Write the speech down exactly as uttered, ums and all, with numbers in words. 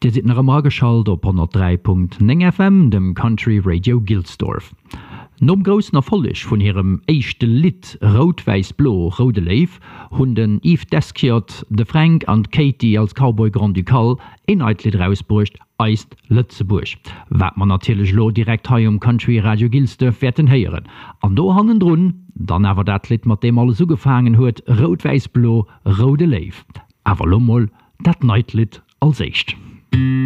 Dir sit nach am geschalt op hundert drei Punkt neun F M, dem Country Radio Gilsdorf. Nom grossen Erfolleg vun ihrem eischchte Lied Rot-Weiß-Blo Rode Leif hunn den Yves Deskiot, de Frank an Katie als Cowboy Grand Ducal inhaltlich rausbrucht eist Lützeburg. Wat man natürlich lo direkt hai um Country Radio Gilsdorf werden heieren. An do hannen drun, dann awer dat Lied mat dem alles so gefangen huet Rot-Weiß-Blo Rode Leif. Awer lommel dat Neitlied als echt.